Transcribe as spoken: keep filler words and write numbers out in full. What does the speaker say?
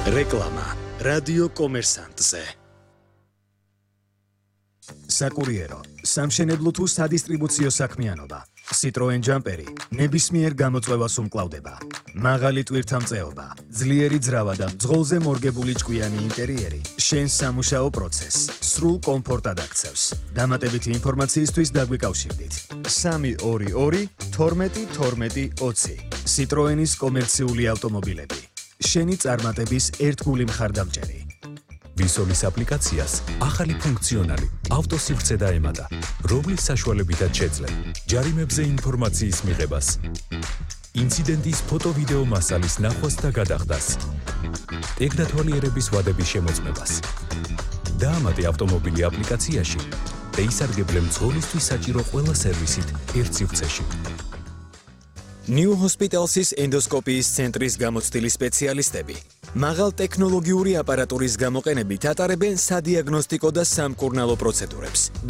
რეკლამა რადიო კომერსანტზე. საკურიერო, სამშენებლო თუ სადისტრიბუციო საქმიანობა. Citroen Jumperi ნებისმიერ გამოწვევას უმკლავდება. მაღალი ტვირთამწეობა, ძლიერი ძრავა და მძღოლზე მორგებული ჭკვიანი ინტერიერი შენს სამუშაო პროცესს სრულ კომფორტად აქცევს. დამატებითი ინფორმაციისთვის დაგვიკავშირდით. სამი ორი ორი თორმეტი თორმეტი ოცი. Citroenis კომერციული ავტომობილები. შენი წარმატების ერთგული მხარდამჭერი. ვისოლის აპლიკაციას ახალი ფუნქციონალი ავტოსივრცე დაემატა, რომლის საშუალებითაც შეძლებ ჯარიმებზე ინფორმაციის მიღებას, ინციდენტის ფოტო-ვიდეო მასალის ნახვას და გადახდას, ტექნათვალიერების ვადების შემოწმებას. დაამატე ავტომობილი აპლიკაციაში და ისარგებლე მძღოლისთვის საჭირო ყველა სერვისით ერთ სივრცეში. New Hospitals's ენდოსკოპიის ცენტრის გამოცდილი სპეციალისტები მაღალ ტექნოლოგიური აპარატურის გამოყენებით ატარებენ სადიაგნოსტიკო და სამკურნალო პროცედურებს.